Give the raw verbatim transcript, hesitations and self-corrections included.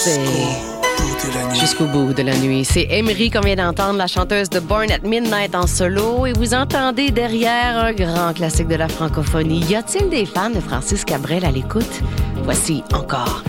C'est Jusqu'au bout de la nuit. C'est Emery qu'on vient d'entendre, la chanteuse de Born at Midnight en solo. Et vous entendez derrière un grand classique de la francophonie. Y a-t-il des fans de Francis Cabrel à l'écoute? Voici Encore.